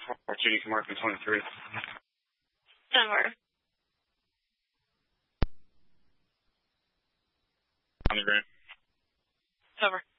Judy can mark in 23. Somewhere. On the green. Over.